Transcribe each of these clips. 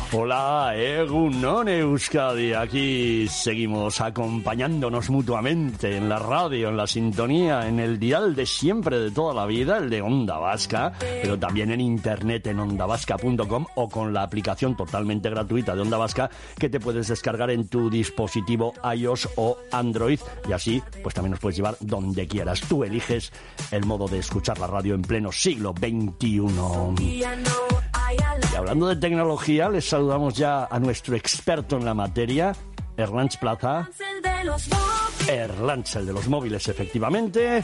Hola, Egunon Euskadi. Aquí seguimos acompañándonos mutuamente en la radio, en la sintonía, en el dial de siempre, de toda la vida, el de Onda Vasca, pero también en internet en ondavasca.com o con la aplicación totalmente gratuita de Onda Vasca que te puedes descargar en tu dispositivo iOS o Android, y así pues también nos puedes llevar donde quieras. Tú eliges el modo de escuchar la radio en pleno siglo XXI. Y hablando de tecnología, les saludamos ya a nuestro experto en la materia, Erlanz Plaza. Erlanz, el de los móviles, efectivamente.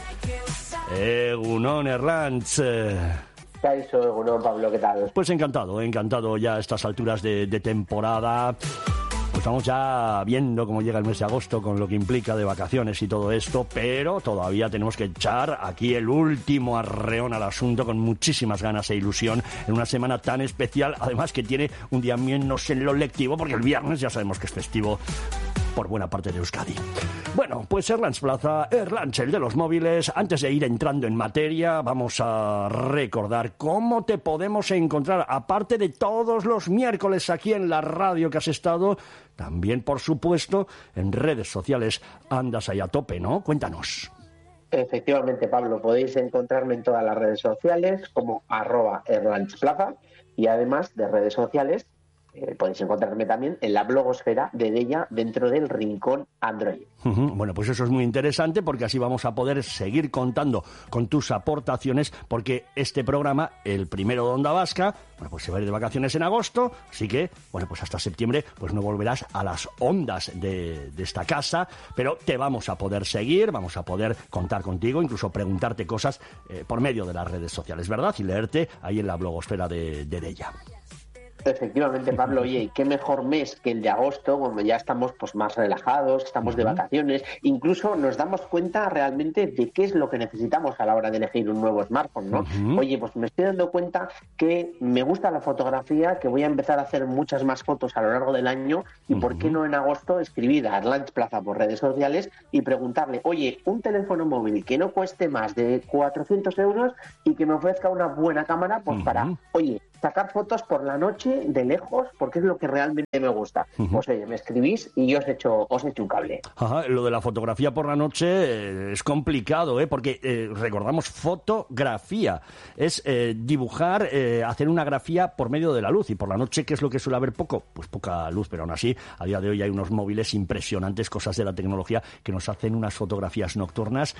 Egunon, Erlanz. ¿Qué ha dicho Egunon, Pablo? ¿Qué tal? Pues encantado ya a estas alturas de temporada. Pues estamos ya viendo cómo llega el mes de agosto con lo que implica de vacaciones y todo esto, pero todavía tenemos que echar aquí el último arreón al asunto con muchísimas ganas e ilusión en una semana tan especial, además que tiene un día menos en lo lectivo, porque el viernes ya sabemos que es festivo por buena parte de Euskadi. Bueno, pues Erlanz Plaza, Erlanz, el de los móviles. Antes de ir entrando en materia, vamos a recordar cómo te podemos encontrar, aparte de todos los miércoles aquí en la radio que has estado, también, por supuesto, en redes sociales. Andas ahí a tope, ¿no? Cuéntanos. Efectivamente, Pablo, podéis encontrarme en todas las redes sociales como @erlanzplaza, y además de redes sociales, podéis encontrarme también en la blogosfera de Deia, dentro del rincón Android. Bueno, pues eso es muy interesante, porque así vamos a poder seguir contando con tus aportaciones, porque este programa, el primero de Onda Vasca, bueno, pues se va a ir de vacaciones en agosto, así que, bueno, pues hasta septiembre pues no volverás a las ondas de esta casa, pero te vamos a poder seguir, vamos a poder contar contigo, incluso preguntarte cosas por medio de las redes sociales, ¿verdad? Y leerte ahí en la blogosfera de Deia. Efectivamente, Pablo, oye, qué mejor mes que el de agosto, cuando ya estamos pues más relajados, estamos de vacaciones, incluso nos damos cuenta realmente de qué es lo que necesitamos a la hora de elegir un nuevo smartphone, ¿no? Oye, pues me estoy dando cuenta que me gusta la fotografía, que voy a empezar a hacer muchas más fotos a lo largo del año, y por qué no en agosto escribir a Erlanz Plaza por redes sociales y preguntarle, oye, un teléfono móvil que no cueste más de 400 euros y que me ofrezca una buena cámara, pues para, oye, sacar fotos por la noche de lejos, porque es lo que realmente me gusta. Pues oye, me escribís y yo os echo un cable. Ajá, lo de la fotografía por la noche es complicado, porque recordamos, fotografía es dibujar, hacer una grafía por medio de la luz, y por la noche, ¿qué es lo que suele haber? Pues poca luz, pero aún así, a día de hoy hay unos móviles impresionantes, cosas de la tecnología, que nos hacen unas fotografías nocturnas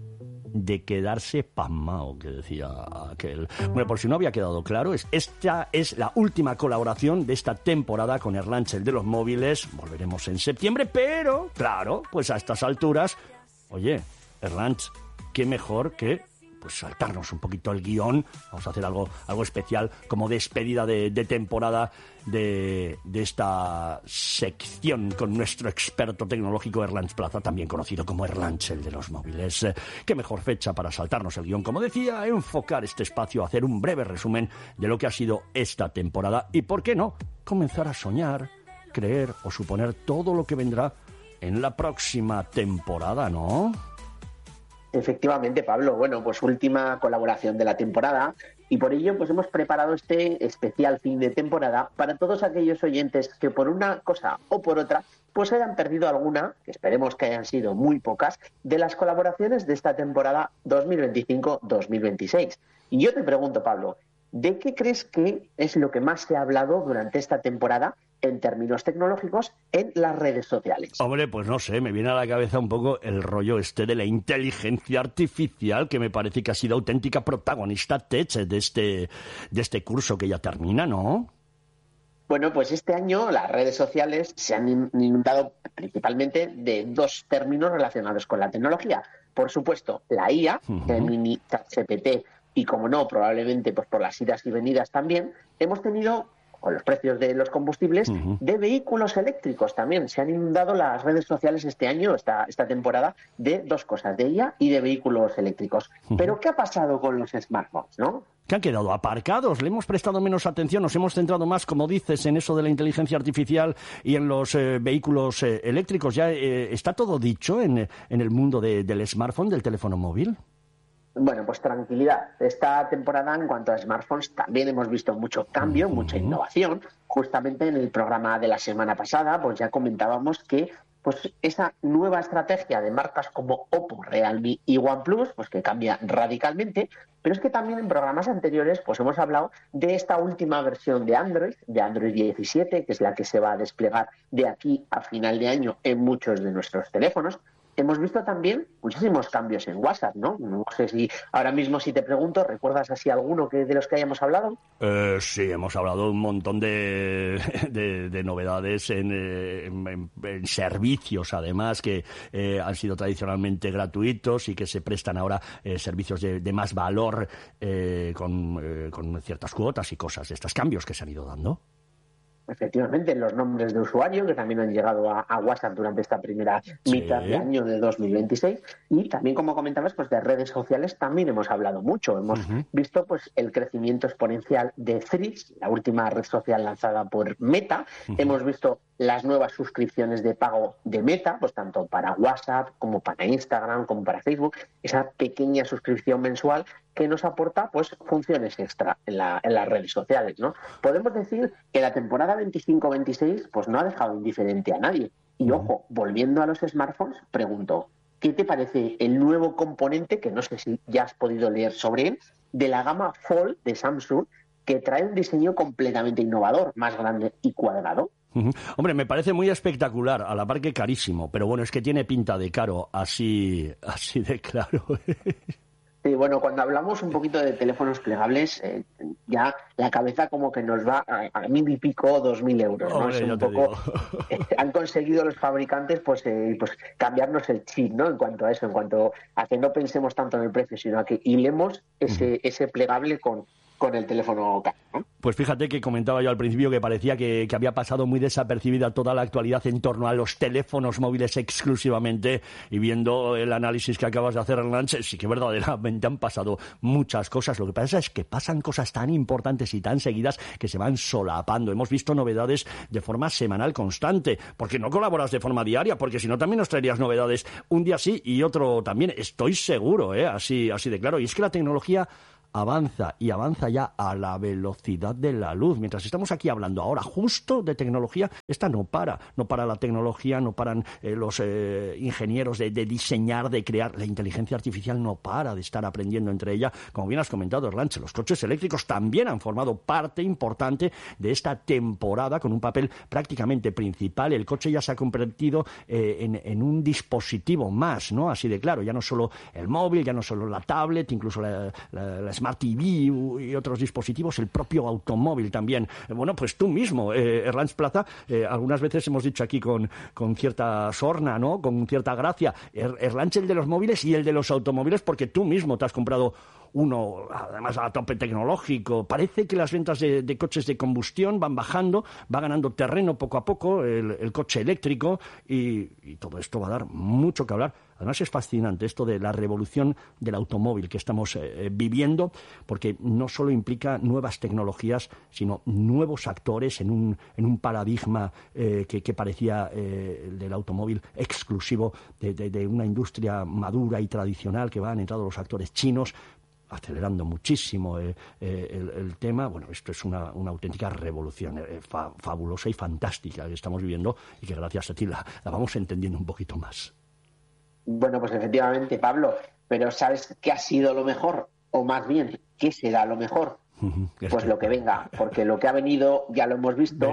de quedarse pasmao, que decía aquel. Bueno, por si no había quedado claro, esta es la última colaboración de esta temporada con Erlanz, el de los móviles. Volveremos en septiembre, pero, claro, pues a estas alturas, oye, Erlanz, qué mejor que pues saltarnos un poquito el guión. Vamos a hacer algo especial como despedida de temporada de esta sección con nuestro experto tecnológico Erlanz Plaza, también conocido como Erlanz, el de los móviles. Qué mejor fecha para saltarnos el guión, como decía, enfocar este espacio, hacer un breve resumen de lo que ha sido esta temporada y, ¿por qué no?, comenzar a soñar, creer o suponer todo lo que vendrá en la próxima temporada, ¿no? Efectivamente, Pablo. Bueno, pues última colaboración de la temporada, y por ello pues hemos preparado este especial fin de temporada para todos aquellos oyentes que por una cosa o por otra pues hayan perdido alguna, que esperemos que hayan sido muy pocas, de las colaboraciones de esta temporada 2025-2026. Y yo te pregunto, Pablo, ¿de qué crees que es lo que más se ha hablado durante esta temporada en términos tecnológicos en las redes sociales? Hombre, pues no sé, me viene a la cabeza un poco el rollo de la inteligencia artificial, que me parece que ha sido auténtica protagonista de este curso que ya termina, ¿no? Bueno, pues este año las redes sociales se han inundado principalmente de dos términos relacionados con la tecnología. Por supuesto, la IA, Gemini, ChatGPT, y como no, probablemente pues por las idas y venidas también, hemos tenido, con los precios de los combustibles, de vehículos eléctricos también. Se han inundado las redes sociales este año, esta temporada, de dos cosas, de IA y de vehículos eléctricos. Pero ¿qué ha pasado con los smartphones, no? Que han quedado aparcados, le hemos prestado menos atención, nos hemos centrado más, como dices, en eso de la inteligencia artificial y en los vehículos eléctricos. ¿Ya está todo dicho en el mundo del smartphone, del teléfono móvil? Bueno, pues tranquilidad. Esta temporada, en cuanto a smartphones, también hemos visto mucho cambio, mucha innovación. Justamente en el programa de la semana pasada, pues ya comentábamos que pues esa nueva estrategia de marcas como Oppo, Realme y OnePlus, pues que cambia radicalmente, pero es que también en programas anteriores pues hemos hablado de esta última versión de Android 17, que es la que se va a desplegar de aquí a final de año en muchos de nuestros teléfonos. Hemos visto también muchísimos cambios en WhatsApp, ¿no? No sé si ahora mismo, si te pregunto, ¿recuerdas así alguno de los que hayamos hablado? Sí, hemos hablado de un montón de novedades en servicios, además, que han sido tradicionalmente gratuitos y que se prestan ahora servicios de más valor con ciertas cuotas y cosas de estos cambios que se han ido dando. Efectivamente, los nombres de usuario que también han llegado a WhatsApp durante esta primera mitad de año de 2026 y también, como comentabas, pues de redes sociales también hemos hablado mucho. Hemos visto pues el crecimiento exponencial de Threads, la última red social lanzada por Meta. Hemos visto las nuevas suscripciones de pago de Meta, pues tanto para WhatsApp como para Instagram, como para Facebook, esa pequeña suscripción mensual que nos aporta pues funciones extra en las redes sociales, ¿no? Podemos decir que la temporada 25-26 pues no ha dejado indiferente a nadie. Y ojo, volviendo a los smartphones, pregunto, ¿qué te parece el nuevo componente, que no sé si ya has podido leer sobre él, de la gama Fold de Samsung, que trae un diseño completamente innovador, más grande y cuadrado? Hombre, me parece muy espectacular, a la par que carísimo, pero bueno, es que tiene pinta de caro, así de claro. Sí, bueno, cuando hablamos un poquito de teléfonos plegables, ya la cabeza como que nos va a 1.000 y pico, 2.000 euros, ¿no? Hombre, Es ya un te poco, digo. han conseguido los fabricantes pues cambiarnos el chip, ¿no? En cuanto a eso, en cuanto a que no pensemos tanto en el precio, sino a que hilemos ese plegable con el teléfono caro, ¿no? Pues fíjate que comentaba yo al principio que parecía que había pasado muy desapercibida toda la actualidad en torno a los teléfonos móviles exclusivamente, y viendo el análisis que acabas de hacer, Hernán, sí que verdaderamente han pasado muchas cosas. Lo que pasa es que pasan cosas tan importantes y tan seguidas que se van solapando. Hemos visto novedades de forma semanal constante. ¿Por qué no colaboras de forma diaria? Porque si no, también nos traerías novedades un día sí y otro también. Estoy seguro, así de claro. Y es que la tecnología avanza y avanza ya a la velocidad de la luz. Mientras estamos aquí hablando ahora justo de tecnología, esta no para la tecnología, no paran los ingenieros de diseñar, de crear. La inteligencia artificial no para de estar aprendiendo entre ella. Como bien has comentado, Erlanche, los coches eléctricos también han formado parte importante de esta temporada, con un papel prácticamente principal. El coche ya se ha convertido en un dispositivo más, ¿no? Así de claro, ya no solo el móvil, ya no solo la tablet, incluso la Smart TV y otros dispositivos, el propio automóvil también. Bueno, pues tú mismo, Erlanz Plaza, algunas veces hemos dicho aquí con cierta sorna, ¿no? Con cierta gracia, Erlanz, el de los móviles y el de los automóviles, porque tú mismo te has comprado uno, además a tope tecnológico. Parece que las ventas de coches de combustión van bajando, va ganando terreno poco a poco el coche eléctrico, y todo esto va a dar mucho que hablar. Además es fascinante esto de la revolución del automóvil que estamos viviendo, porque no solo implica nuevas tecnologías, sino nuevos actores en un paradigma que parecía el del automóvil exclusivo de una industria madura y tradicional, que van entrando los actores chinos, acelerando muchísimo el tema. Bueno, esto es una auténtica revolución fabulosa y fantástica que estamos viviendo, y que gracias a ti la vamos entendiendo un poquito más. Bueno, pues efectivamente, Pablo, pero ¿sabes qué ha sido lo mejor? O más bien, ¿qué será lo mejor? Pues lo que venga, porque lo que ha venido ya lo hemos visto.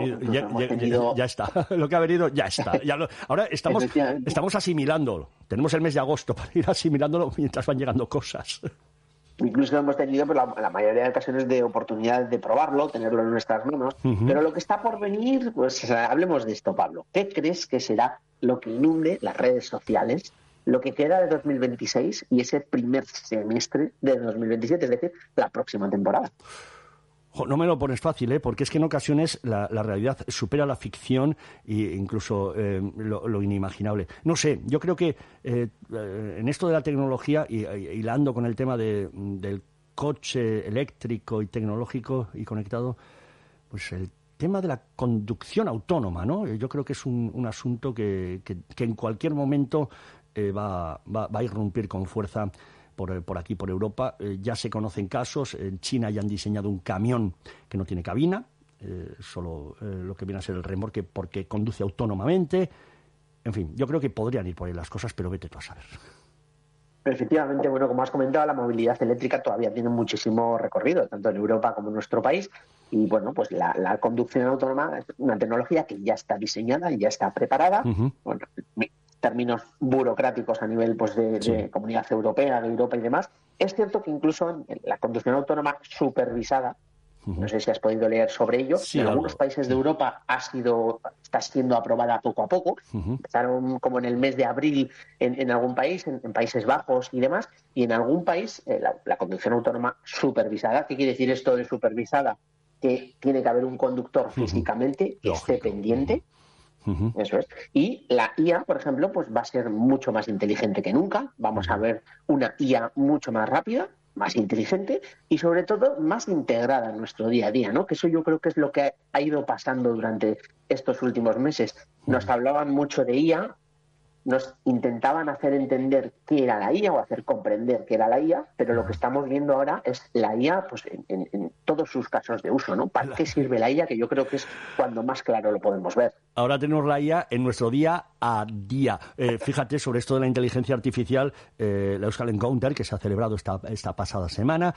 Ya está, lo que ha venido ya está. Ahora estamos asimilándolo. Tenemos el mes de agosto para ir asimilándolo mientras van llegando cosas. Incluso hemos tenido pues, la mayoría de ocasiones de oportunidad de probarlo, tenerlo en nuestras manos. Pero lo que está por venir, pues hablemos de esto, Pablo. ¿Qué crees que será lo que inunde las redes sociales, lo que queda de 2026 y ese primer semestre de 2027, es decir, la próxima temporada? No me lo pones fácil, porque es que en ocasiones la realidad supera la ficción e incluso lo inimaginable. No sé, yo creo que en esto de la tecnología, y hilando con el tema del coche eléctrico y tecnológico y conectado, pues el tema de la conducción autónoma, ¿no? Yo creo que es un asunto que en cualquier momento va a irrumpir con fuerza por aquí, por Europa. Ya se conocen casos. En China ya han diseñado un camión que no tiene cabina, solo lo que viene a ser el remolque, porque conduce autónomamente. En fin, yo creo que podrían ir por ahí las cosas, pero vete tú a saber. Efectivamente, bueno, como has comentado, la movilidad eléctrica todavía tiene muchísimo recorrido, tanto en Europa como en nuestro país. Y bueno, pues la conducción autónoma es una tecnología que ya está diseñada y ya está preparada. Uh-huh. Bueno, en términos burocráticos a nivel pues de Comunidad Europea, de Europa y demás. Es cierto que incluso en la conducción autónoma supervisada, no sé si has podido leer sobre ello, sí, en algunos países de Europa está siendo aprobada poco a poco. Empezaron como en el mes de abril en algún país, en Países Bajos y demás, y en algún país la conducción autónoma supervisada. ¿Qué quiere decir esto de supervisada? Que tiene que haber un conductor físicamente que esté pendiente. Eso es. Y la IA, por ejemplo, pues va a ser mucho más inteligente que nunca. Vamos a ver una IA mucho más rápida, más inteligente y sobre todo más integrada en nuestro día a día, ¿no? Que eso yo creo que es lo que ha ido pasando durante estos últimos meses. Nos hablaban mucho de IA, nos intentaban hacer entender qué era la IA o hacer comprender qué era la IA, pero lo que estamos viendo ahora es la IA pues en todos sus casos de uso, ¿no? ¿Para qué sirve la IA? Que yo creo que es cuando más claro lo podemos ver. Ahora tenemos la IA en nuestro día a día. Fíjate, sobre esto de la inteligencia artificial, la Euskal Encounter, que se ha celebrado esta pasada semana,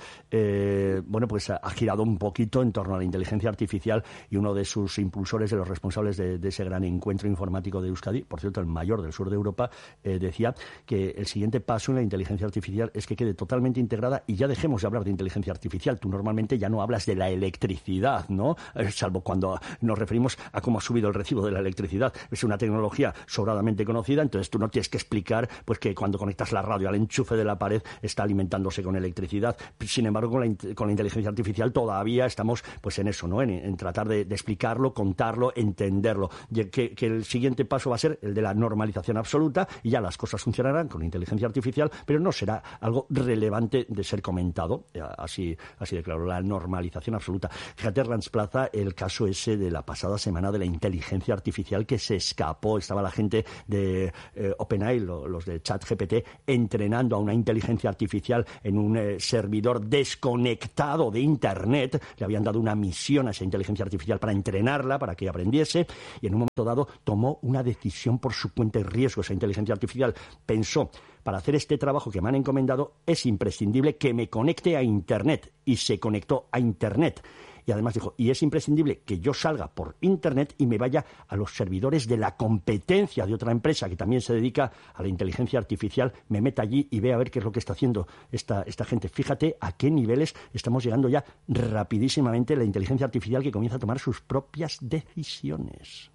bueno, pues ha girado un poquito en torno a la inteligencia artificial, y uno de sus impulsores, de los responsables de ese gran encuentro informático de Euskadi, por cierto, el mayor del sur de Europa, decía que el siguiente paso en la inteligencia artificial es que quede totalmente integrada y ya dejemos de hablar de inteligencia artificial. Tú normalmente ya no hablas de la electricidad, ¿no? Salvo cuando nos referimos a cómo ha subido el recibo de la electricidad. Es una tecnología sobradamente conocida, entonces tú no tienes que explicar pues que cuando conectas la radio al enchufe de la pared está alimentándose con electricidad. Sin embargo, con la inteligencia artificial todavía estamos pues en eso, ¿no? En tratar de explicarlo, contarlo, entenderlo. Que el siguiente paso va a ser el de la normalización absoluta, y ya las cosas funcionarán con inteligencia artificial, pero no será algo relevante de ser comentado, así de claro, la normalización absoluta. Fíjate, Ranz Plaza, el caso ese de la pasada semana de la inteligencia artificial que se escapó. Estaba la gente de OpenAI, los de ChatGPT, entrenando a una inteligencia artificial en un servidor desconectado de Internet. Le habían dado una misión a esa inteligencia artificial para entrenarla, para que aprendiese, y en un momento dado tomó una decisión por su cuenta y riesgo. Esa inteligencia artificial pensó: para hacer este trabajo que me han encomendado es imprescindible que me conecte a Internet, y se conectó a Internet. Y además dijo, y es imprescindible que yo salga por Internet y me vaya a los servidores de la competencia de otra empresa que también se dedica a la inteligencia artificial, me meta allí y vea a ver qué es lo que está haciendo esta gente. Fíjate a qué niveles estamos llegando ya rapidísimamente, la inteligencia artificial que comienza a tomar sus propias decisiones.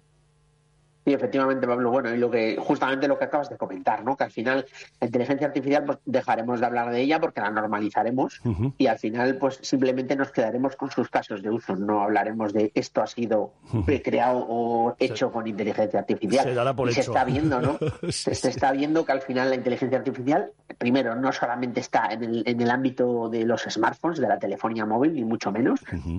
Sí, efectivamente, Pablo. Bueno, y justamente lo que acabas de comentar, ¿no? Que al final la inteligencia artificial pues dejaremos de hablar de ella porque la normalizaremos, y al final pues simplemente nos quedaremos con sus casos de uso. No hablaremos de esto ha sido creado o hecho con inteligencia artificial. Se dará por hecho. Se está viendo, ¿no? Se está viendo que al final la inteligencia artificial, primero, no solamente está en el ámbito de los smartphones, de la telefonía móvil, ni mucho menos,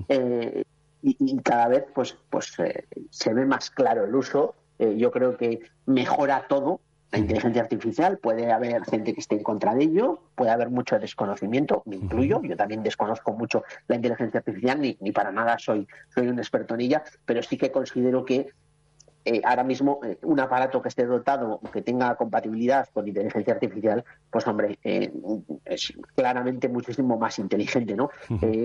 y cada vez pues se ve más claro el uso. Yo creo que mejora todo la inteligencia artificial. Puede haber gente que esté en contra de ello, puede haber mucho desconocimiento, me incluyo. Yo también desconozco mucho la inteligencia artificial, ni para nada soy un experto en ella, pero sí que considero que ahora mismo un aparato que esté dotado, que tenga compatibilidad con inteligencia artificial, pues hombre, es claramente muchísimo más inteligente, ¿no?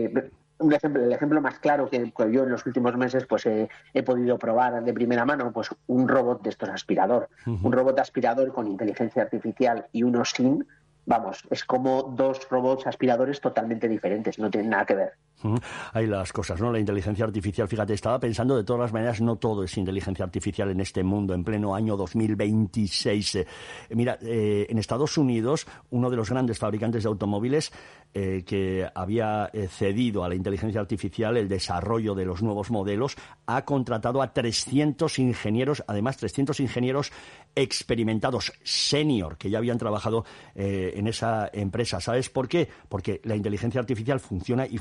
El ejemplo más claro que yo en los últimos meses pues he podido probar de primera mano, pues un robot de estos aspirador. Un robot aspirador con inteligencia artificial y uno sin, vamos, es como dos robots aspiradores totalmente diferentes, no tienen nada que ver. Hay las cosas, ¿no? La inteligencia artificial, fíjate, estaba pensando, de todas las maneras, no todo es inteligencia artificial en este mundo, en pleno año 2026. Mira, en Estados Unidos, uno de los grandes fabricantes de automóviles que había cedido a la inteligencia artificial el desarrollo de los nuevos modelos, ha contratado a 300 ingenieros, además 300 ingenieros experimentados, senior, que ya habían trabajado en esa empresa. ¿Sabes por qué? Porque la inteligencia artificial funciona, y funciona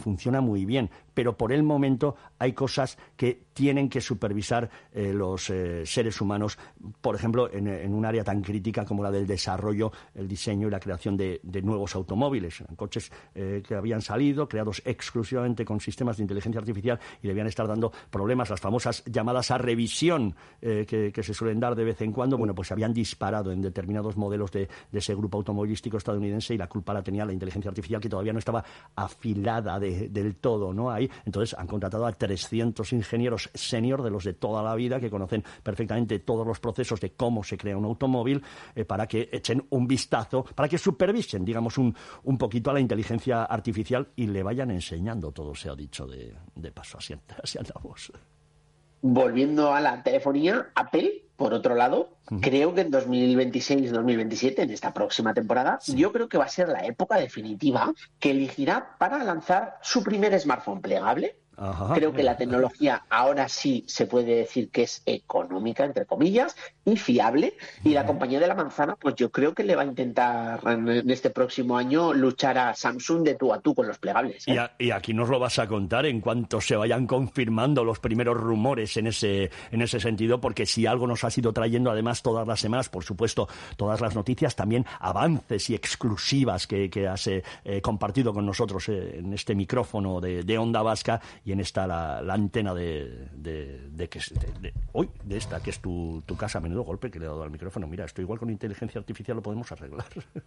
muy bien, pero por el momento hay cosas que tienen que supervisar los seres humanos, por ejemplo, en un área tan crítica como la del desarrollo, el diseño y la creación de nuevos automóviles, coches que habían salido, creados exclusivamente con sistemas de inteligencia artificial y debían estar dando problemas, las famosas llamadas a revisión que se suelen dar de vez en cuando, bueno, pues se habían disparado en determinados modelos de ese grupo automovilístico estadounidense y la culpa la tenía la inteligencia artificial, que todavía no estaba afilada del todo, ¿no? Ahí, entonces han contratado a 300 ingenieros senior, de los de toda la vida, que conocen perfectamente todos los procesos de cómo se crea un automóvil, para que echen un vistazo, para que supervisen, digamos, un poquito a la inteligencia artificial y le vayan enseñando todo, se ha dicho de paso, así andamos. Volviendo a la telefonía, Apple, por otro lado, creo que en 2026-2027, en esta próxima temporada, yo creo que va a ser la época definitiva que elegirá para lanzar su primer smartphone plegable. Ajá. Creo que la tecnología ahora sí se puede decir que es económica, entre comillas, y fiable. Y la compañía de la manzana, pues yo creo que le va a intentar en este próximo año luchar a Samsung de tú a tú con los plegables. Y aquí nos lo vas a contar en cuanto se vayan confirmando los primeros rumores en ese sentido, porque si algo nos ha sido trayendo, además, todas las semanas, por supuesto, todas las noticias, también avances y exclusivas que has compartido con nosotros en este micrófono de Onda Vasca, y en esta la antena de esta que es tu casa. Menudo golpe que le he dado al micrófono. Mira, esto igual con inteligencia artificial lo podemos arreglar.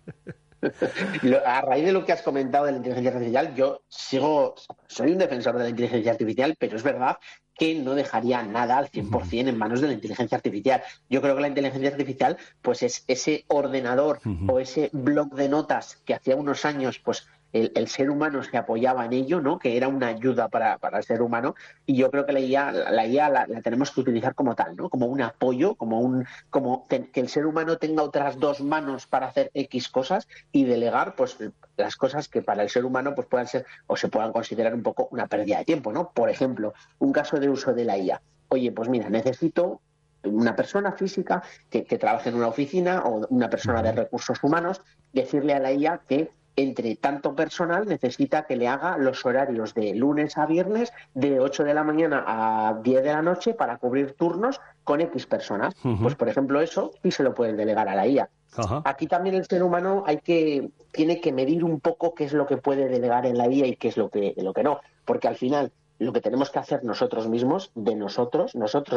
A raíz de lo que has comentado de la inteligencia artificial, yo soy un defensor de la inteligencia artificial, pero es verdad que no dejaría nada al 100% en manos de la inteligencia artificial. Yo creo que la inteligencia artificial pues es ese ordenador o ese bloc de notas que hacía unos años pues el ser humano se apoyaba en ello, ¿no? Que era una ayuda para el ser humano, y yo creo que la IA la tenemos que utilizar como tal, ¿no? Como un apoyo, que el ser humano tenga otras dos manos para hacer X cosas y delegar pues las cosas que para el ser humano pues puedan ser o se puedan considerar un poco una pérdida de tiempo, ¿no? Por ejemplo, un caso de uso de la IA. Oye, pues mira, necesito una persona física que trabaje en una oficina o una persona de recursos humanos, decirle a la IA que entre tanto personal necesita que le haga los horarios de lunes a viernes de 8 de la mañana a 10 de la noche para cubrir turnos con X personas. Pues, por ejemplo, eso sí se lo pueden delegar a la IA. Aquí también el ser humano tiene que medir un poco qué es lo que puede delegar en la IA y qué es lo que no. Porque al final lo que tenemos que hacer nosotros mismos, de nosotros,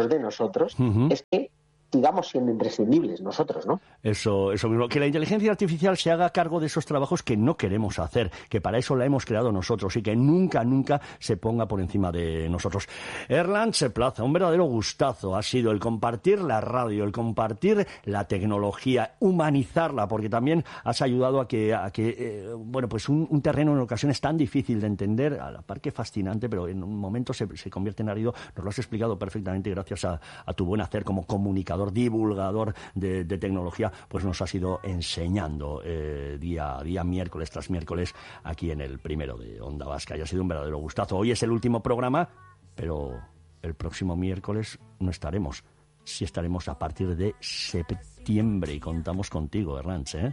es que sigamos siendo imprescindibles nosotros, ¿no? Eso mismo, que la inteligencia artificial se haga cargo de esos trabajos que no queremos hacer, que para eso la hemos creado nosotros y que nunca se ponga por encima de nosotros. Erlantxe Plaza, un verdadero gustazo ha sido el compartir la radio, el compartir la tecnología, humanizarla, porque también has ayudado a que bueno, pues un terreno en ocasiones tan difícil de entender, a la par que fascinante, pero en un momento se convierte en árido. Nos lo has explicado perfectamente gracias a tu buen hacer como comunicador, divulgador de tecnología, pues nos has ido enseñando día a día, miércoles tras miércoles, aquí en el primero de Onda Vasca. Y ha sido un verdadero gustazo. Hoy es el último programa, pero el próximo miércoles no estaremos. Sí estaremos a partir de septiembre y contamos contigo, Erlantxe, ¿eh?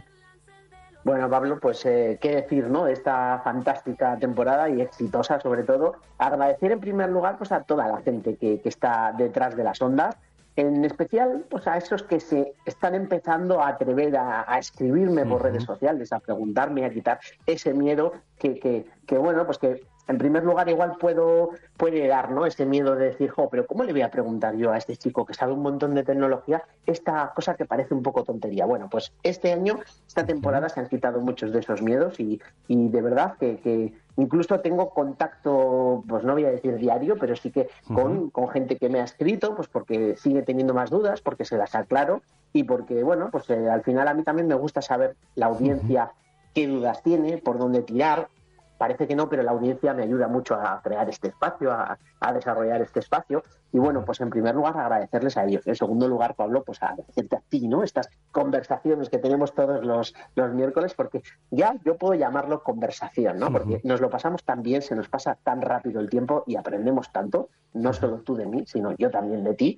Bueno, Pablo, pues qué decir, ¿no? De esta fantástica temporada y exitosa, sobre todo. Agradecer en primer lugar pues a toda la gente que está detrás de las ondas, en especial pues a esos que se están empezando a atrever a escribirme por redes sociales, a preguntarme, a quitar ese miedo que bueno, pues que en primer lugar igual puede dar, ¿no? Ese miedo de decir, pero ¿cómo le voy a preguntar yo a este chico que sabe un montón de tecnología esta cosa que parece un poco tontería? Bueno, pues esta temporada se han quitado muchos de esos miedos y de verdad que incluso tengo contacto, pues no voy a decir diario, pero sí que con gente que me ha escrito, pues porque sigue teniendo más dudas, porque se las aclaro y porque, bueno, pues al final a mí también me gusta saber la audiencia qué dudas tiene, por dónde tirar. Parece que no, pero la audiencia me ayuda mucho a crear este espacio, a desarrollar este espacio. Y bueno, pues en primer lugar agradecerles a ellos. En segundo lugar, Pablo, pues agradecerte a ti, ¿no? Estas conversaciones que tenemos todos los miércoles, porque ya yo puedo llamarlo conversación, ¿no? Porque nos lo pasamos tan bien, se nos pasa tan rápido el tiempo y aprendemos tanto, no solo tú de mí, sino yo también de ti.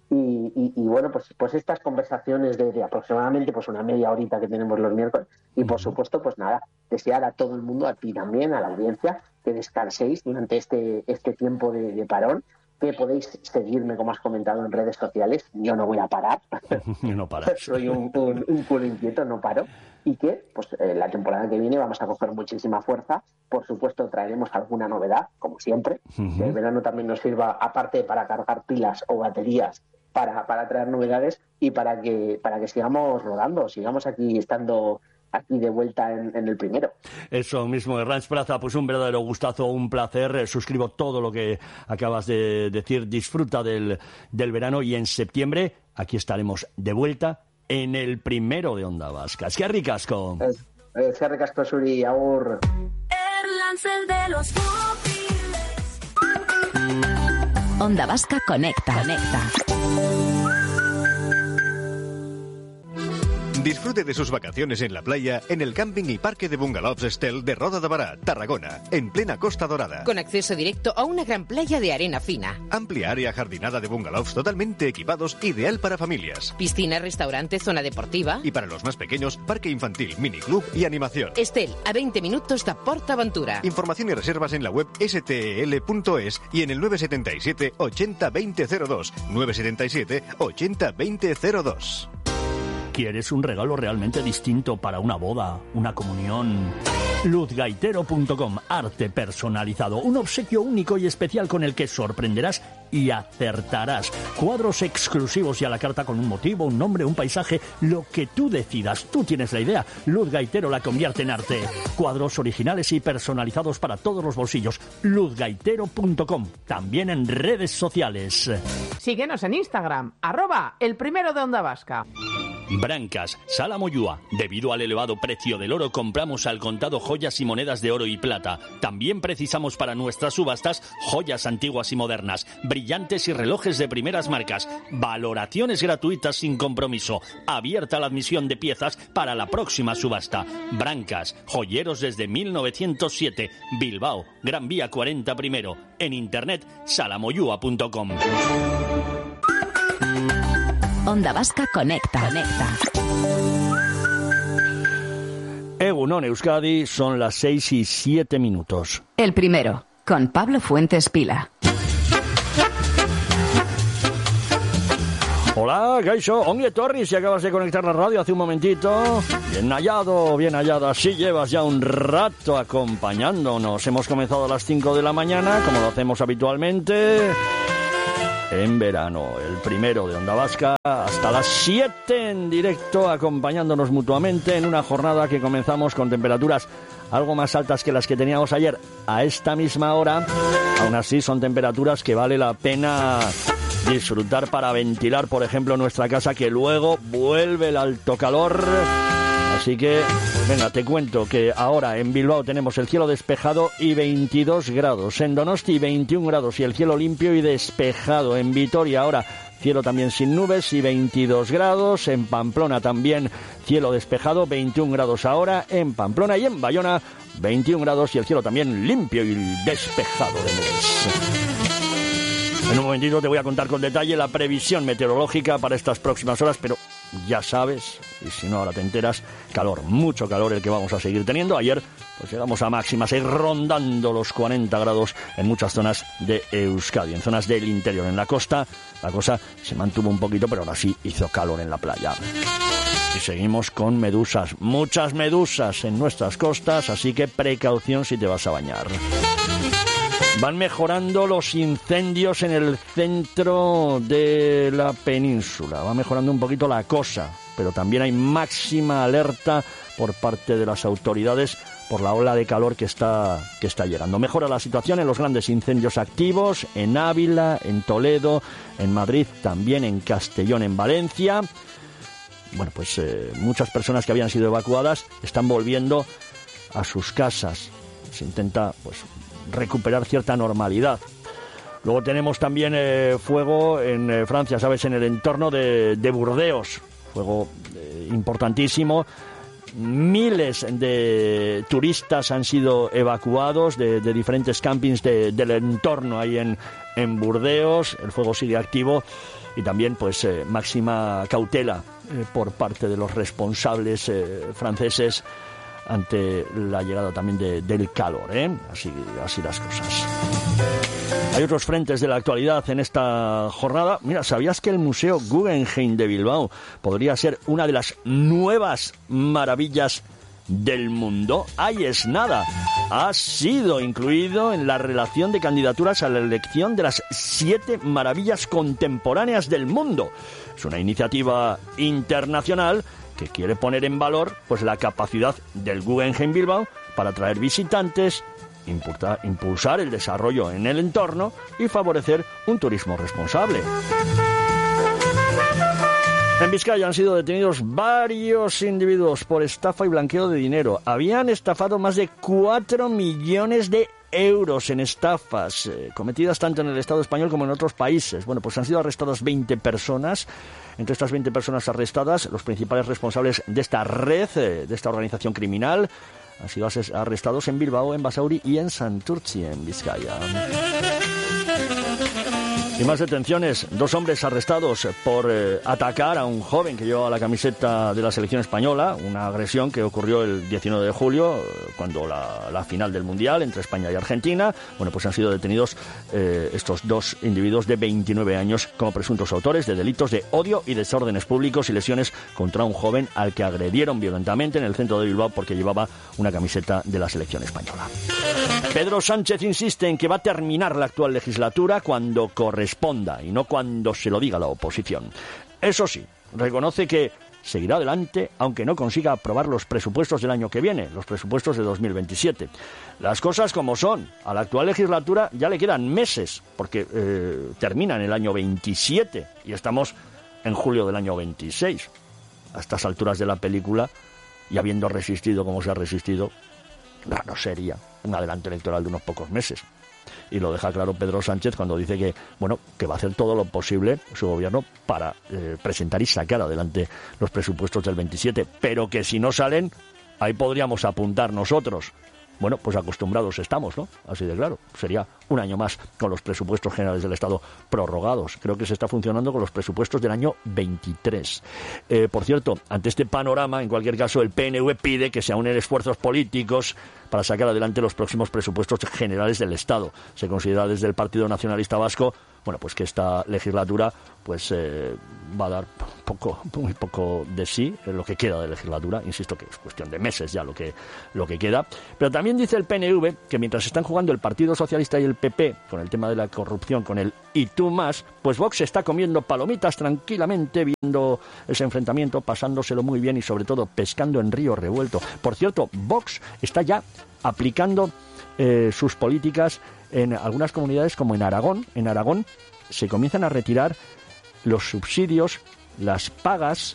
Y bueno, pues estas conversaciones de aproximadamente pues una media horita que tenemos los miércoles. Y por supuesto, pues nada, desear a todo el mundo, a ti también, a la audiencia, que descanséis durante este tiempo de parón, que podéis seguirme, como has comentado, en redes sociales. Yo no voy a parar. No paras. Soy un culo inquieto, no paro. Y que pues la temporada que viene vamos a coger muchísima fuerza. Por supuesto, traeremos alguna novedad, como siempre. Que el verano también nos sirva, aparte para cargar pilas o baterías, para traer novedades y para que sigamos rodando, sigamos aquí de vuelta en el primero. Eso mismo, Herranz Plaza, pues un verdadero gustazo, un placer. Suscribo todo lo que acabas de decir. Disfruta del verano y en septiembre aquí estaremos de vuelta en el primero de Onda Vasca. Eskerrik asko. Eskerrik asko zuri, agur. El de los Onda Vasca Conecta. Disfrute de sus vacaciones en la playa en el camping y parque de bungalows Estel de Roda de Bará, Tarragona, en plena Costa Dorada. Con acceso directo a una gran playa de arena fina. Amplia área jardinada de bungalows totalmente equipados, ideal para familias. Piscina, restaurante, zona deportiva. Y para los más pequeños, parque infantil, miniclub y animación. Estel, a 20 minutos de PortAventura. Información y reservas en la web stel.es y en el 977 80 2002. 977 80 2002. ¿Quieres un regalo realmente distinto para una boda, una comunión? Luzgaitero.com, arte personalizado, un obsequio único y especial con el que sorprenderás y acertarás. Cuadros exclusivos y a la carta con un motivo, un nombre, un paisaje, lo que tú decidas. Tú tienes la idea. Luz Gaitero la convierte en arte. Cuadros originales y personalizados para todos los bolsillos. Luzgaitero.com, también en redes sociales. Síguenos en Instagram, @el primero de Onda Vasca. Brancas, Sala Moyúa. Debido al elevado precio del oro, compramos al contado joyas y monedas de oro y plata. También precisamos para nuestras subastas joyas antiguas y modernas, brillantes y relojes de primeras marcas. Valoraciones gratuitas sin compromiso. Abierta la admisión de piezas para la próxima subasta. Brancas, joyeros desde 1907. Bilbao, Gran Vía 40 primero. En internet, salamoyua.com. Onda Vasca Conecta. Egunon Euskadi, son las 6:07. El primero, con Pablo Fuentes Pila. Hola, Gaisho, ongi etorri, si acabas de conectar la radio hace un momentito. Bien hallada, así llevas ya un rato acompañándonos. Hemos comenzado a las 5 de la mañana, como lo hacemos habitualmente. En verano, el primero de Onda Vasca, hasta las 7 en directo, acompañándonos mutuamente en una jornada que comenzamos con temperaturas algo más altas que las que teníamos ayer a esta misma hora. Aún así, son temperaturas que vale la pena disfrutar para ventilar, por ejemplo, nuestra casa, que luego vuelve el alto calor. Así que, venga, te cuento que ahora en Bilbao tenemos el cielo despejado y 22 grados. En Donosti 21 grados y el cielo limpio y despejado. En Vitoria ahora cielo también sin nubes y 22 grados. En Pamplona también cielo despejado, 21 grados ahora. En Pamplona y en Bayona 21 grados y el cielo también limpio y despejado de nubes. En un momentito te voy a contar con detalle la previsión meteorológica para estas próximas horas, pero ya sabes, y si no ahora te enteras, calor, mucho calor el que vamos a seguir teniendo. Ayer pues llegamos a máximas, rondando los 40 grados en muchas zonas de Euskadi, en zonas del interior. En la costa la cosa se mantuvo un poquito, pero ahora sí hizo calor en la playa. Y seguimos con medusas, muchas medusas en nuestras costas, así que precaución si te vas a bañar. Van mejorando los incendios en el centro de la península. Va mejorando un poquito la cosa, pero también hay máxima alerta por parte de las autoridades por la ola de calor que está llegando. Mejora la situación en los grandes incendios activos, en Ávila, en Toledo, en Madrid, también en Castellón, en Valencia. Bueno, pues muchas personas que habían sido evacuadas están volviendo a sus casas. Se intenta, pues, recuperar cierta normalidad. Luego tenemos también fuego en Francia, ¿sabes? En el entorno de Burdeos. Fuego importantísimo. Miles de turistas han sido evacuados de diferentes campings del entorno ahí en Burdeos. El fuego sigue activo y también pues máxima cautela por parte de los responsables franceses ante la llegada también del calor, así las cosas. Hay otros frentes de la actualidad en esta jornada. Mira, ¿sabías que el Museo Guggenheim de Bilbao podría ser una de las nuevas maravillas del mundo? Ahí es nada. Ha sido incluido en la relación de candidaturas a la elección de las 7 maravillas contemporáneas del mundo. Es una iniciativa internacional que quiere poner en valor pues la capacidad del Guggenheim Bilbao para atraer visitantes, impulsar el desarrollo en el entorno y favorecer un turismo responsable. En Vizcaya han sido detenidos varios individuos por estafa y blanqueo de dinero. Habían estafado más de 4 millones de euros en estafas cometidas tanto en el Estado español como en otros países. Bueno, pues han sido arrestadas 20 personas. Entre estas 20 personas arrestadas, los principales responsables de esta red, de esta organización criminal, han sido arrestados en Bilbao, en Basauri y en Santurtzi, en Vizcaya. Y más detenciones. 2 hombres arrestados por atacar a un joven que llevaba la camiseta de la selección española. Una agresión que ocurrió el 19 de julio, cuando la final del Mundial entre España y Argentina. Bueno, pues han sido detenidos estos 2 individuos de 29 años como presuntos autores de delitos de odio y desórdenes públicos y lesiones contra un joven al que agredieron violentamente en el centro de Bilbao porque llevaba una camiseta de la selección española. Pedro Sánchez insiste en que va a terminar la actual legislatura cuando corresponda y no cuando se lo diga la oposición. Eso sí, reconoce que seguirá adelante aunque no consiga aprobar los presupuestos del año que viene, los presupuestos de 2027. Las cosas como son, a la actual legislatura ya le quedan meses, porque termina en el año 27 y estamos en julio del año 26. A estas alturas de la película, y habiendo resistido como se ha resistido, no sería un adelanto electoral de unos pocos meses. Y lo deja claro Pedro Sánchez cuando dice que, bueno, que va a hacer todo lo posible su gobierno para presentar y sacar adelante los presupuestos del 27, pero que si no salen, ahí podríamos apuntar nosotros. Bueno, pues acostumbrados estamos, ¿no? Así de claro. Sería un año más con los presupuestos generales del Estado prorrogados. Creo que se está funcionando con los presupuestos del año 23. Por cierto, ante este panorama, en cualquier caso, el PNV pide que se unen esfuerzos políticos para sacar adelante los próximos presupuestos generales del Estado. Se considera desde el Partido Nacionalista Vasco, bueno, pues que esta legislatura pues va a dar muy poco de sí en lo que queda de legislatura. Insisto que es cuestión de meses ya lo que queda. Pero también dice el PNV que mientras están jugando el Partido Socialista y el PP con el tema de la corrupción, con el y tú más, pues Vox está comiendo palomitas tranquilamente, viendo ese enfrentamiento, pasándoselo muy bien y sobre todo pescando en río revuelto. Por cierto, Vox está ya aplicando sus políticas en algunas comunidades como en Aragón. En Aragón se comienzan a retirar los subsidios, las pagas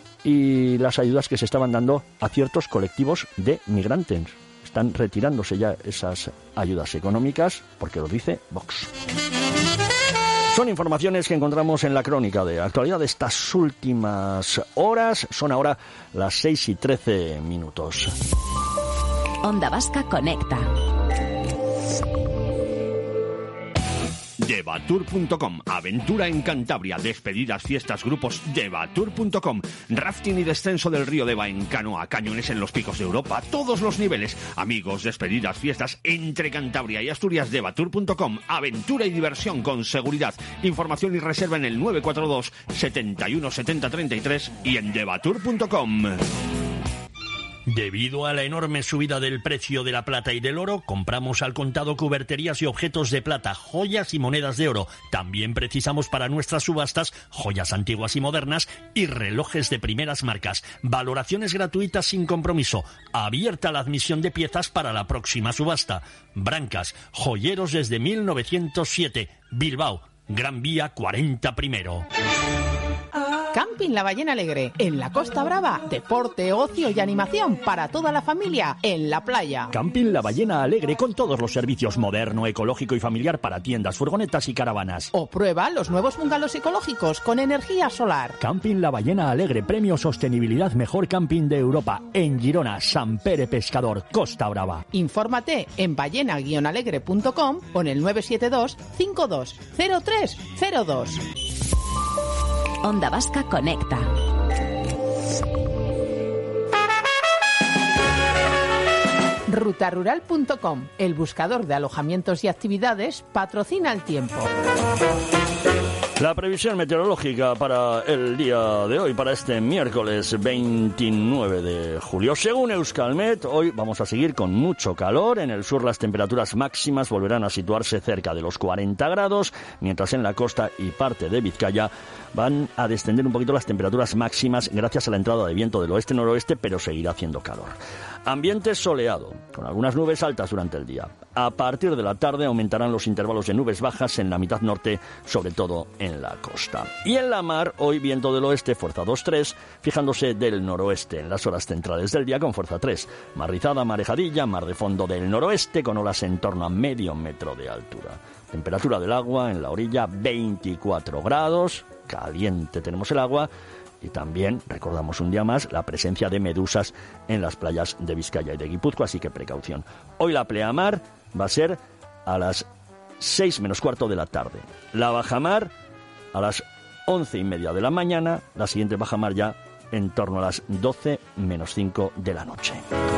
y las ayudas que se estaban dando a ciertos colectivos de migrantes. Están retirándose ya esas ayudas económicas porque lo dice Vox. Son informaciones que encontramos en la crónica de actualidad de estas últimas horas. Son ahora las 6:13. Onda Vasca Conecta. Devatur.com, aventura en Cantabria, despedidas, fiestas, grupos. Devatur.com, rafting y descenso del río Deva en canoa, cañones en los picos de Europa, todos los niveles. Amigos, despedidas, fiestas entre Cantabria y Asturias. Devatur.com, aventura y diversión con seguridad. Información y reserva en el 942 71 70 33 y en Devatur.com. Debido a la enorme subida del precio de la plata y del oro, compramos al contado cuberterías y objetos de plata, joyas y monedas de oro. También precisamos para nuestras subastas joyas antiguas y modernas y relojes de primeras marcas. Valoraciones gratuitas sin compromiso. Abierta la admisión de piezas para la próxima subasta. Brancas, joyeros desde 1907. Bilbao, Gran Vía 40 I. Camping La Ballena Alegre, en la Costa Brava. Deporte, ocio y animación para toda la familia en la playa. Camping La Ballena Alegre con todos los servicios moderno, ecológico y familiar para tiendas, furgonetas y caravanas. O prueba los nuevos bungalows ecológicos con energía solar. Camping La Ballena Alegre, premio Sostenibilidad Mejor Camping de Europa, en Girona, Sant Pere Pescador, Costa Brava. Infórmate en ballena-alegre.com o en el 972 520302. Onda Vasca Conecta. Rutarural.com, el buscador de alojamientos y actividades, patrocina el tiempo. La previsión meteorológica para el día de hoy, para este miércoles 29 de julio. Según Euskalmet, hoy vamos a seguir con mucho calor. En el sur las temperaturas máximas volverán a situarse cerca de los 40 grados, mientras en la costa y parte de Vizcaya van a descender un poquito las temperaturas máximas gracias a la entrada de viento del oeste-noroeste, pero seguirá haciendo calor. Ambiente soleado, con algunas nubes altas durante el día. A partir de la tarde aumentarán los intervalos de nubes bajas en la mitad norte, sobre todo en la costa. Y en la mar, hoy viento del oeste, fuerza 2-3, fijándose del noroeste en las horas centrales del día con fuerza 3. Mar rizada, marejadilla, mar de fondo del noroeste con olas en torno a medio metro de altura. Temperatura del agua en la orilla 24 grados, caliente tenemos el agua. Y también, recordamos un día más, la presencia de medusas en las playas de Vizcaya y de Guipúzcoa, así que precaución. Hoy la pleamar va a ser a las 6 menos cuarto de la tarde. La bajamar a las 11:30 de la mañana, la siguiente bajamar ya en torno a las 12 menos 5 de la noche.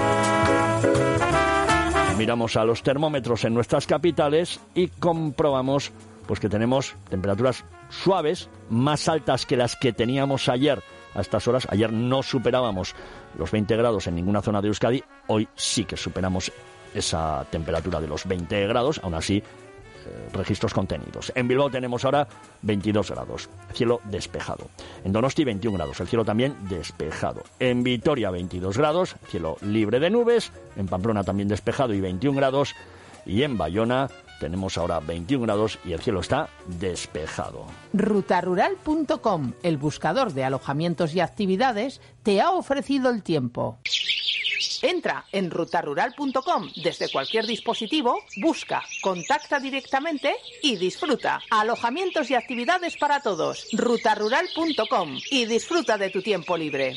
Miramos a los termómetros en nuestras capitales y comprobamos pues que tenemos temperaturas suaves, más altas que las que teníamos ayer a estas horas. Ayer no superábamos los 20 grados en ninguna zona de Euskadi, hoy sí que superamos esa temperatura de los 20 grados, aún así registros contenidos. En Bilbao tenemos ahora 22 grados, cielo despejado. En Donosti 21 grados, el cielo también despejado. En Vitoria 22 grados, cielo libre de nubes. En Pamplona también despejado y 21 grados. Y en Bayona tenemos ahora 21 grados y el cielo está despejado. Rutarural.com, el buscador de alojamientos y actividades, te ha ofrecido el tiempo. Entra en rutarural.com desde cualquier dispositivo, busca, contacta directamente y disfruta. Alojamientos y actividades para todos. Rutarural.com y disfruta de tu tiempo libre.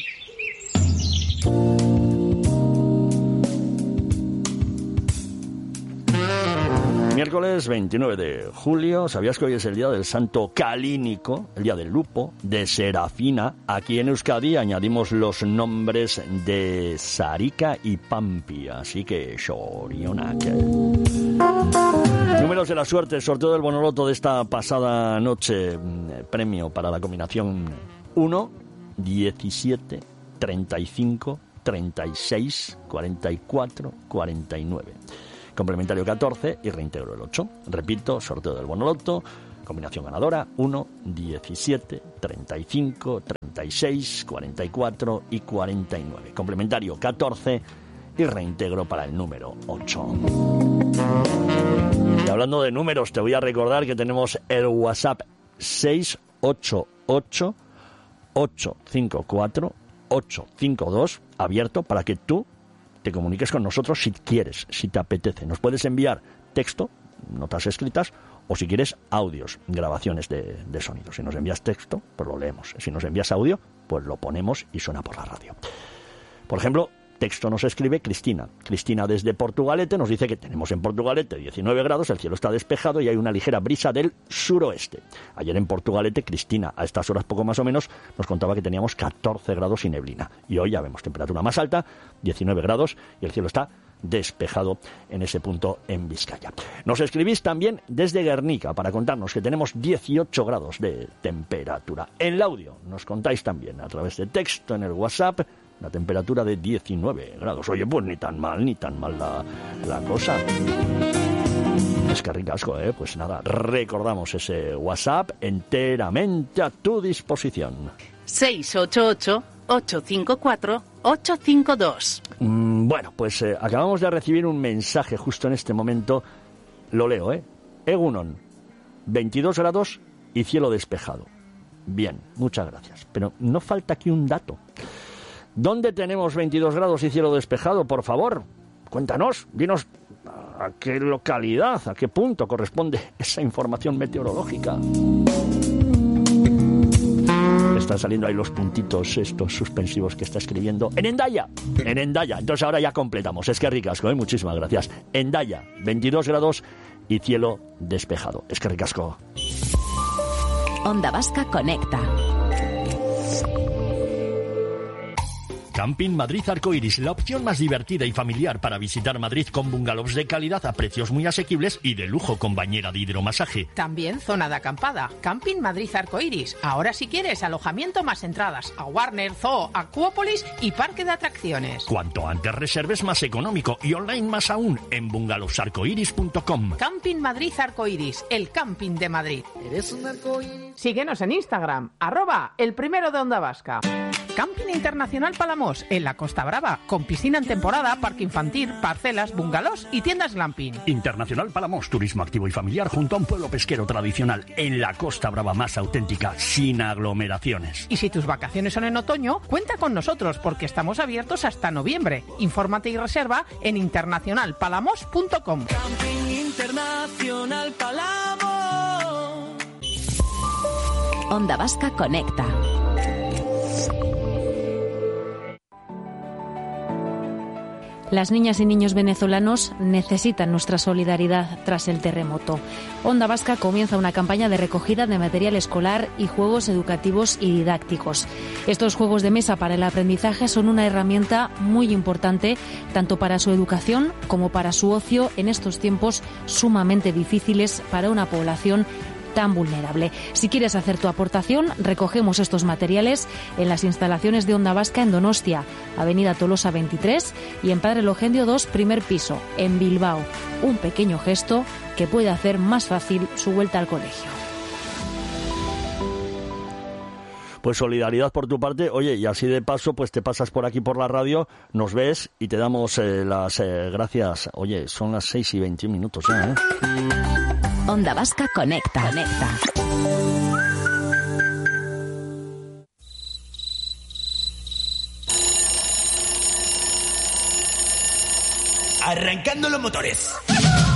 Miércoles 29 de julio, ¿sabías que hoy es el día del santo Calínico, el día del lupo, de Serafina? Aquí en Euskadi añadimos los nombres de Sarika y Pampi, así que Shorionak. Números de la suerte, sorteo del Bonoloto de esta pasada noche, premio para la combinación 1, 17, 35, 36, 44, 49. Complementario 14 y reintegro el 8. Repito, sorteo del Bonoloto, combinación ganadora 1, 17, 35, 36, 44 y 49. Complementario 14 y reintegro para el número 8. Y hablando de números, te voy a recordar que tenemos el WhatsApp 688 854 852 abierto para que tú te comuniques con nosotros si quieres, si te apetece. Nos puedes enviar texto, notas escritas, o si quieres audios, grabaciones de sonido. Si nos envías texto, pues lo leemos. Si nos envías audio, pues lo ponemos y suena por la radio. Por ejemplo, texto nos escribe Cristina. Cristina desde Portugalete nos dice que tenemos en Portugalete 19 grados, el cielo está despejado y hay una ligera brisa del suroeste. Ayer en Portugalete, Cristina, a estas horas poco más o menos, nos contaba que teníamos 14 grados y neblina. Y hoy ya vemos temperatura más alta, 19 grados, y el cielo está despejado en ese punto en Vizcaya. Nos escribís también desde Guernica para contarnos que tenemos 18 grados de temperatura. En el audio nos contáis también a través de texto en el WhatsApp la temperatura de 19 grados. Oye, pues ni tan mal la cosa. Es que ricasco, ¿eh? Pues nada, recordamos ese WhatsApp enteramente a tu disposición. 688-854-852. Bueno, pues acabamos de recibir un mensaje justo en este momento. Lo leo, Egunon, 22 grados y cielo despejado. Bien, muchas gracias. Pero no falta aquí un dato. ¿Dónde tenemos 22 grados y cielo despejado? Por favor, cuéntanos, dinos a qué localidad, a qué punto corresponde esa información meteorológica. Están saliendo ahí los puntitos estos suspensivos que está escribiendo. En Hendaya. Entonces ahora ya completamos. Es que ricasco, muchísimas gracias. Hendaya, 22 grados y cielo despejado. Es que ricasco. Onda Vasca Conecta. Camping Madrid Arcoiris, la opción más divertida y familiar para visitar Madrid con bungalows de calidad a precios muy asequibles y de lujo con bañera de hidromasaje. También zona de acampada. Camping Madrid Arcoiris. Ahora si quieres alojamiento más entradas a Warner, Zoo, Acuópolis y parque de atracciones. Cuanto antes reserves más económico y online más aún en bungalowsarcoiris.com. Camping Madrid Arcoiris, el camping de Madrid. Eres un arcoíris. Síguenos en Instagram, @el primero de Onda Vasca. Camping Internacional Palamos, en la Costa Brava, con piscina en temporada, parque infantil, parcelas, bungalows y tiendas glamping. Internacional Palamos, turismo activo y familiar junto a un pueblo pesquero tradicional en la Costa Brava más auténtica, sin aglomeraciones. Y si tus vacaciones son en otoño, cuenta con nosotros porque estamos abiertos hasta noviembre. Infórmate y reserva en internacionalpalamos.com. Camping Internacional Palamos. Onda Vasca Conecta. Las niñas y niños venezolanos necesitan nuestra solidaridad tras el terremoto. Onda Vasca comienza una campaña de recogida de material escolar y juegos educativos y didácticos. Estos juegos de mesa para el aprendizaje son una herramienta muy importante tanto para su educación como para su ocio en estos tiempos sumamente difíciles para una población tan vulnerable. Si quieres hacer tu aportación, recogemos estos materiales en las instalaciones de Onda Vasca en Donostia, Avenida Tolosa 23 y en Padre Logendio 2, primer piso, en Bilbao. Un pequeño gesto que puede hacer más fácil su vuelta al colegio. Pues solidaridad por tu parte. Oye, y así de paso, pues te pasas por aquí por la radio, nos ves y te damos las gracias. Oye, son las 6:21 ya, ¿eh? Onda Vasca Conecta. Arrancando los motores.